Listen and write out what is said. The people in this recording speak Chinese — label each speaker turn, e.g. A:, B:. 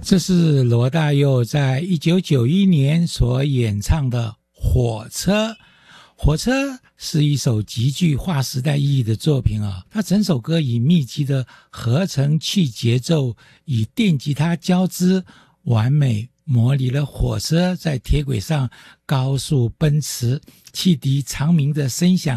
A: 这是罗大佑在1991年所演唱的《火车》。火车是一首极具划时代意义的作品啊！它整首歌以密集的合成器节奏与电吉他交织，完美模拟了火车在铁轨上高速奔驰、汽笛长鸣的声响